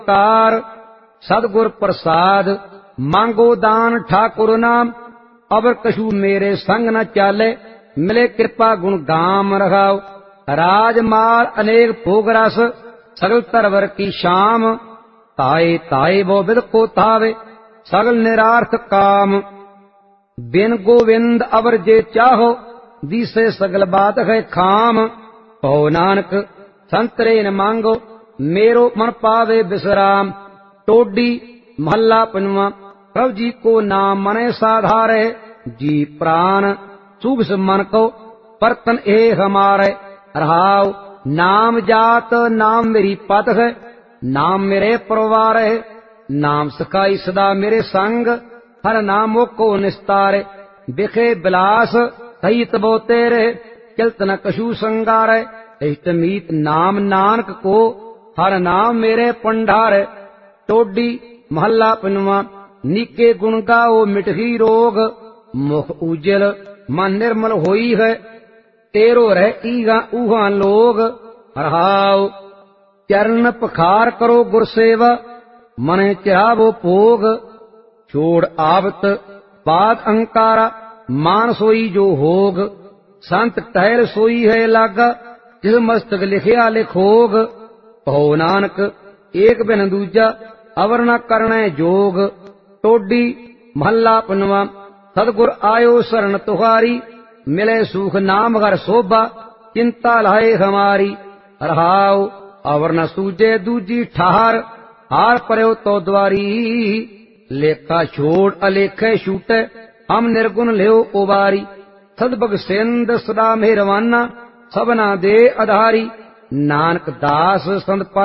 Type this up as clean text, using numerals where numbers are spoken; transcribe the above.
ਕਾਰ सतगुर प्रसाद मांगो दान ठाकुर नाम अवर कछु मेरे संग न चाले मिले कृपा गुण गाम रखाओ राजमाल अनेक भोग रस सगल तरवर की शाम ताए ताए वो विद को थावे सगल निरार्थ काम बिन गोविंद अवर जे चाहो दिसे सगल बात है खाम हो नानक संतरे न मांगो मेरो मन पावे विश्राम टोडी महला पंजवा प्रभु जी को नाम मने साधारे जी प्राण सुख मन को परतन ए हमारे रहाव नाम जात नाम मेरी पत है नाम मेरे परिवार है नाम सखाई सदा मेरे संग हर नामों को निस्तारे बिखे बिलास सही तबो तेरे चलत न कशु संगारे इष्टमीत नाम नानक को हर नाम मेरे पंडारे टोडी महला पंजवा नीके गुण गाओ मिटही रोग मुख उजल मन निर्मल होई है तेरो रह ईगा ऊहा लोग हरहाव चरण पखार करो गुरसेवा मने चावो भोग छोड़ आवत बात अंकारा मान सोई जो होग संत टहल सोई है लागा जिस मस्तक लिखिया लिखोग हो नानक एक बिन दूजा अवर न करने जोग टोडी महला पंजवा सतगुर आयो शरण तुहारी मिले सुख नाम घर शोभा चिंता लाए हमारी रहाव अवर न सूझे दूजी ठहार हार पर्यो तो द्वारी लेखा छोड़ अलेखे छूटे हम निर्गुण लियो उबारी सदबग सिंध सदा मेहरवाना सबना दे आधारी नानक दास संत